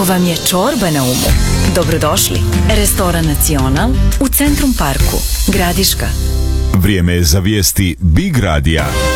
Ako vam je čorba na umu, dobrodošli. Restoran Nacional u Centrum Parku, Gradiška. Vrijeme je za vijesti Big Radija.